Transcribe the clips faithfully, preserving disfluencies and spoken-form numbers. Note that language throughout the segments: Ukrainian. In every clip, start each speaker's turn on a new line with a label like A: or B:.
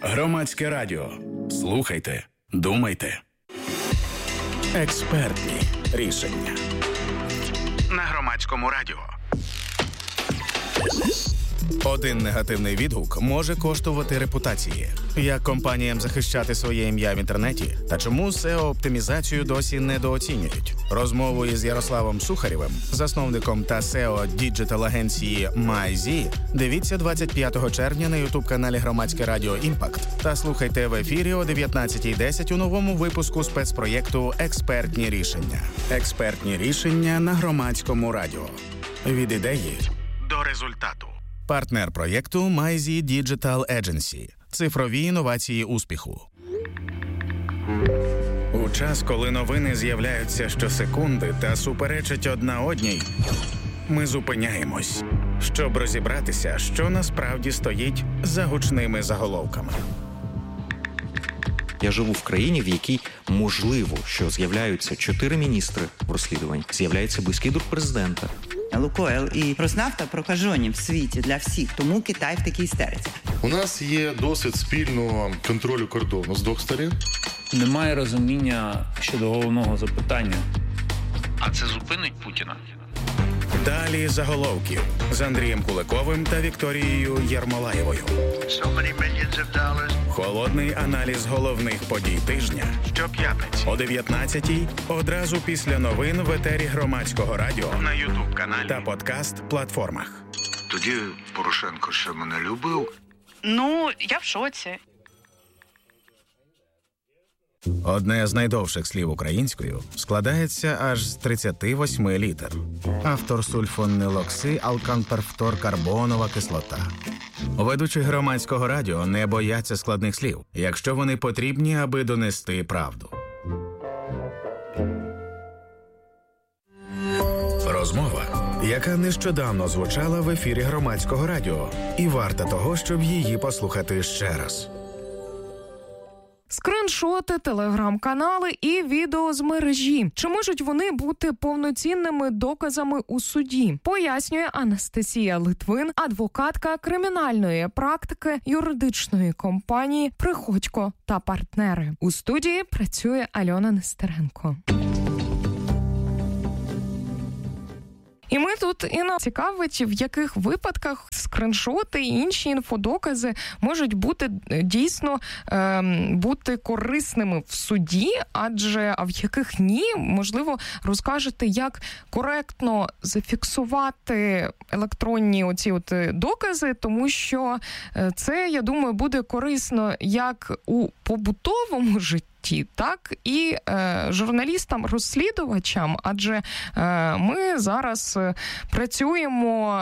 A: Громадське радіо. Слухайте, думайте. Експертні рішення. На Громадському радіо. Один негативний відгук може коштувати репутації. Як компаніям захищати своє ім'я в інтернеті? Та чому сео-оптимізацію досі недооцінюють? Розмову із Ярославом Сухарєвим, засновником та сео діджитал-агенції MyZ, дивіться двадцять п'ятого червня на ютуб-каналі Громадське радіо Імпакт та слухайте в ефірі о дев'ятнадцятій десять у новому випуску спецпроєкту «Експертні рішення». Експертні рішення на Громадському радіо. Від ідеї до результату. Партнер проєкту MyZ Digital Agency. Цифрові інновації успіху. У час, коли новини з'являються щосекунди та суперечать одна одній, ми зупиняємось, щоб розібратися, що насправді стоїть за гучними заголовками.
B: Я живу в країні, в якій можливо, що з'являються чотири міністри в розслідуванні, з'являється близький друг президента.
C: Лукойл і Роснафта прокажені в світі для всіх, тому Китай в такій істериці.
D: У нас є досвід спільного контролю кордону з двох сторін.
E: Немає розуміння щодо головного запитання.
F: А це зупинить Путіна?
A: Далі заголовків з Андрієм Куликовим та Вікторією Єрмолаєвою.
F: So many millions of dollars.
A: Холодний аналіз головних подій тижня.
F: Щоп'ятниці
A: О дев'ятнадцятій одразу після новин в етері Громадського радіо
F: на ютуб-каналі
A: та подкаст-платформах.
F: Тоді Порошенко ще мене любив.
G: Ну, я в шоці.
A: Одне з найдовших слів українською складається аж з тридцяти восьми літер. Автор сульфонилокси алканперфторкарбонова кислота. Ведучі Громадського радіо не бояться складних слів, якщо вони потрібні, аби донести правду. Розмова, яка нещодавно звучала в ефірі Громадського радіо, і варта того, щоб її послухати ще раз.
H: Скриншоти, телеграм-канали і відео з мережі. Чи можуть вони бути повноцінними доказами у суді? Пояснює Анастасія Литвин, адвокатка кримінальної практики юридичної компанії «Приходько та партнери». У студії працює Альона Нестеренко. І ми тут і нас цікавить, в яких випадках скриншоти і інші інфодокази можуть бути дійсно е, бути корисними в суді, адже а в яких ні, можливо, розкажете, як коректно зафіксувати електронні оці от докази, тому що це, я думаю, буде корисно як у побутовому житті, так і е, журналістам-розслідувачам, адже е, ми зараз е, працюємо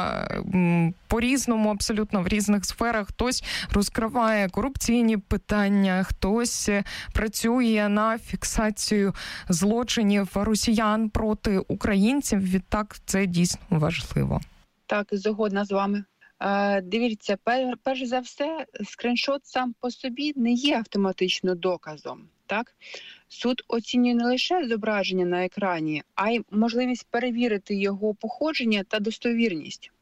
H: е, по-різному, абсолютно в різних сферах. Хтось розкриває корупційні питання, хтось е, працює на фіксацію злочинів росіян проти українців. Відтак це дійсно важливо.
I: Так, згодна з вами. Е, дивіться, пер, перш за все, скриншот сам по собі не є автоматично доказом. Так? Суд оцінює не лише зображення на екрані, а й можливість перевірити його походження та достовірність.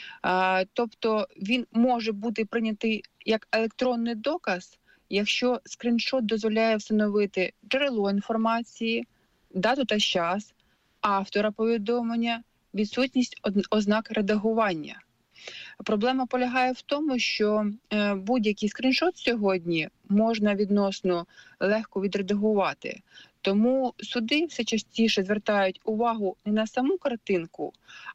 I: А, тобто він може бути прийнятий як електронний доказ, якщо скриншот дозволяє встановити джерело інформації, дату та час, автора повідомлення, відсутність ознак редагування. Проблема полягає в тому, що е, будь-який скриншот сьогодні можна відносно легко відредагувати. Тому суди все частіше звертають увагу не на саму картинку,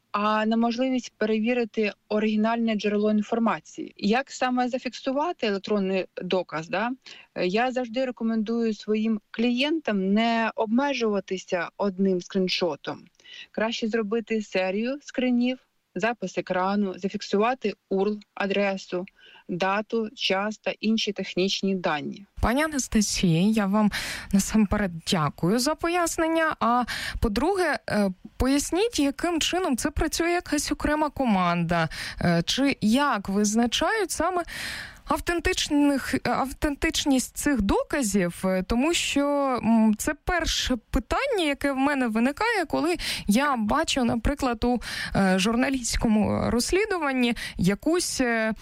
I: а на можливість перевірити оригінальне джерело інформації. Як саме зафіксувати електронний доказ? Да? Я завжди рекомендую своїм клієнтам не обмежуватися одним скриншотом. Краще зробити серію скринів, запис екрану, зафіксувати ю ар ел, адресу, дату, час та інші технічні дані.
H: Пані Анастасія, я вам насамперед дякую за пояснення. А по-друге, поясніть, яким чином це працює якась окрема команда, чи як визначають саме Автентичних, автентичність цих доказів, тому що це перше питання, яке в мене виникає, коли я бачу, наприклад, у журналістському розслідуванні якусь,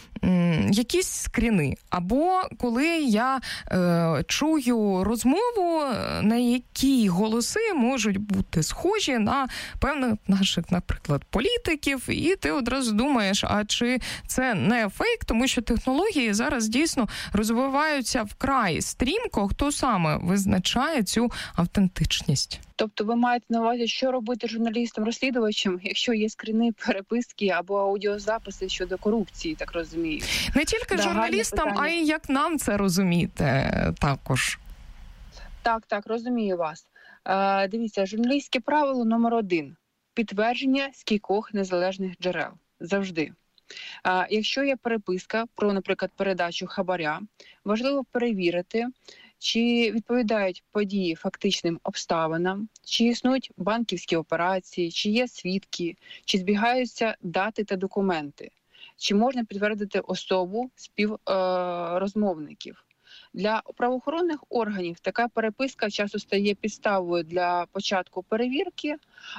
H: якісь скріни, або коли я е, чую розмову, на якій голоси можуть бути схожі на певних наших, наприклад, політиків, і ти одразу думаєш, а чи це не фейк, тому що технології зараз дійсно розвиваються вкрай стрімко. Хто саме визначає цю автентичність?
I: Тобто ви маєте на увазі, що робити журналістам-розслідувачам, якщо є скріни, переписки або аудіозаписи щодо корупції, так розумію?
H: Не тільки
I: да,
H: журналістам, а й як нам це розуміти також.
I: Так, так, розумію вас. Е, дивіться, журналістське правило номер один. Підтвердження з кількох незалежних джерел. Завжди. А, якщо є переписка про, наприклад, передачу хабаря, важливо перевірити, чи відповідають події фактичним обставинам, чи існують банківські операції, чи є свідки, чи збігаються дати та документи, чи можна підтвердити особу співрозмовників. Для правоохоронних органів така переписка часто стає підставою для початку перевірки,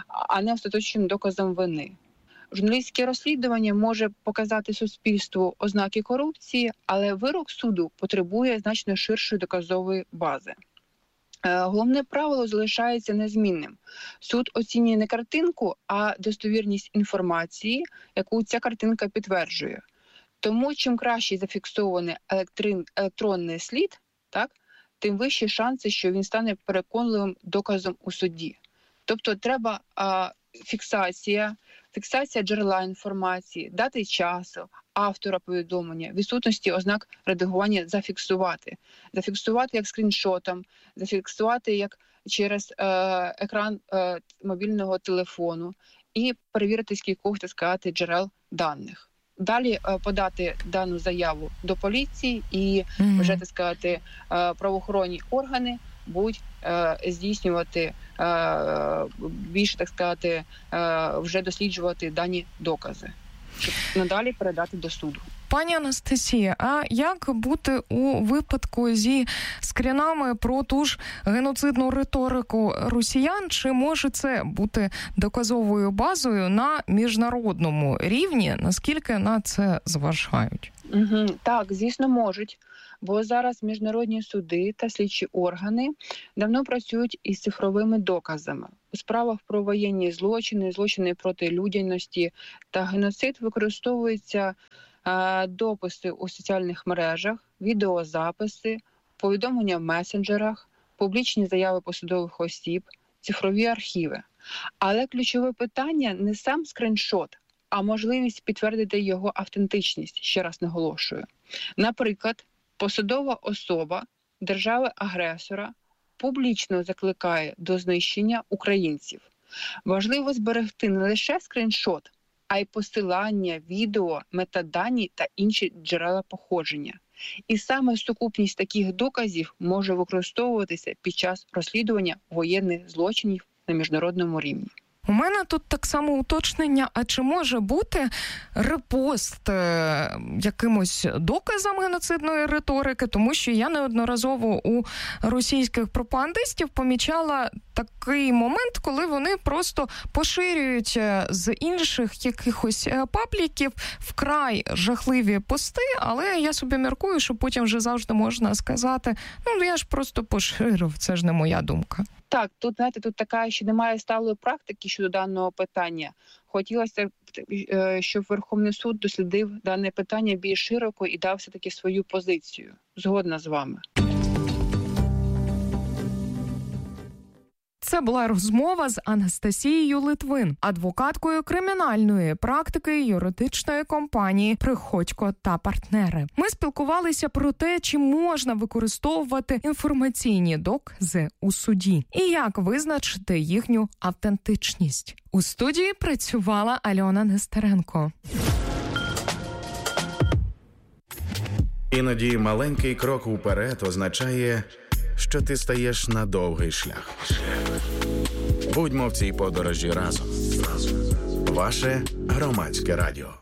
I: а не остаточним доказом вини. Журналістське розслідування може показати суспільству ознаки корупції, але вирок суду потребує значно ширшої доказової бази. Головне правило залишається незмінним. Суд оцінює не картинку, а достовірність інформації, яку ця картинка підтверджує. Тому чим краще зафіксований електронний слід, так, тим вищі шанси, що він стане переконливим доказом у суді. Тобто треба а, фіксація, фіксація джерела інформації, дати часу, автора повідомлення, відсутності ознак редагування зафіксувати. Зафіксувати як скріншотом, зафіксувати як через е, екран е, мобільного телефону і перевірити з кількох, так сказати, джерел даних. Далі е, подати дану заяву до поліції і mm-hmm. вже, так сказати, е, правоохоронні органи будуть е, здійснювати, е, більше, так сказати, е, вже досліджувати дані докази, щоб надалі передати до суду.
H: Пані Анастасія, а як бути у випадку зі скрінами про ту ж геноцидну риторику росіян? Чи може це бути доказовою базою на міжнародному рівні? Наскільки на це зважають?
I: Угу, так, звісно, можуть. Бо зараз міжнародні суди та слідчі органи давно працюють із цифровими доказами. У справах про воєнні злочини, злочини проти людяності та геноцид використовуються е, дописи у соціальних мережах, відеозаписи, повідомлення в месенджерах, публічні заяви посадових осіб, цифрові архіви. Але ключове питання не сам скріншот, а можливість підтвердити його автентичність, ще раз наголошую. Наприклад, посадова особа держави-агресора публічно закликає до знищення українців. Важливо зберегти не лише скріншот, а й посилання, відео, метадані та інші джерела походження. І саме сукупність таких доказів може використовуватися під час розслідування воєнних злочинів на міжнародному рівні.
H: У мене тут так само уточнення, а чи може бути репост е, якимось доказам геноцидної риторики, тому що я неодноразово у російських пропагандистів помічала такий момент, коли вони просто поширюють з інших якихось пабліків вкрай жахливі пости, але я собі міркую, що потім вже завжди можна сказати, ну я ж просто поширив, це ж не моя думка.
I: Так, тут, знаєте, тут така, що немає сталої практики щодо даного питання. Хотілося, щоб Верховний суд дослідив дане питання більш широко і дав все-таки свою позицію. Згодна з вами.
H: Це була розмова з Анастасією Литвин, адвокаткою кримінальної практики юридичної компанії «Приходько та партнери». Ми спілкувалися про те, чи можна використовувати інформаційні докази у суді і як визначити їхню автентичність. У студії працювала Альона Нестеренко.
A: Іноді маленький крок уперед означає, що ти стаєш на довгий шлях. Будьмо в цій подорожі разом. Ваше Громадське радіо.